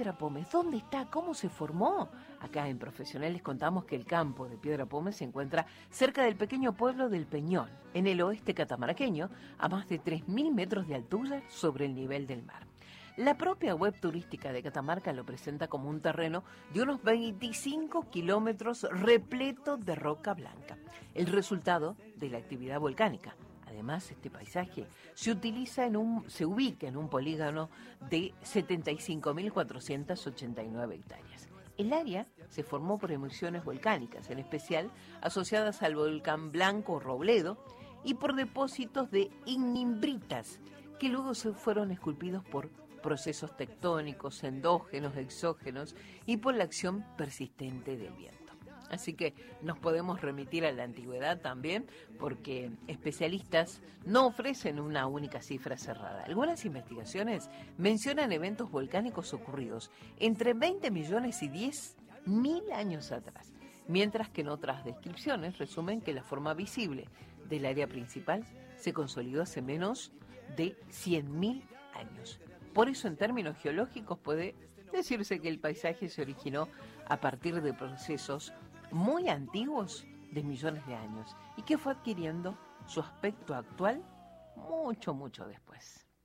Piedra Pómez, ¿dónde está? ¿Cómo se formó? Acá en Profesionales contamos que el campo de Piedra Pómez se encuentra cerca del pequeño pueblo del Peñón, en el oeste catamarqueño, a más de 3.000 metros de altura sobre el nivel del mar. La propia web turística de Catamarca lo presenta como un terreno de unos 25 kilómetros repleto de roca blanca, el resultado de la actividad volcánica. Además, este paisaje se ubica en un polígono de 75.489 hectáreas. El área se formó por erupciones volcánicas, en especial asociadas al volcán Blanco Robledo y por depósitos de ignimbritas, que luego se fueron esculpidos por procesos tectónicos, endógenos, exógenos y por la acción persistente del viento. Así que nos podemos remitir a la antigüedad también, porque especialistas no ofrecen una única cifra cerrada. Algunas investigaciones mencionan eventos volcánicos ocurridos entre 20 millones y 10.000 años atrás, mientras que en otras descripciones resumen que la forma visible del área principal se consolidó hace menos de 100.000 años. Por eso, en términos geológicos, puede decirse que el paisaje se originó a partir de procesos muy antiguos de millones de años y que fue adquiriendo su aspecto actual mucho después.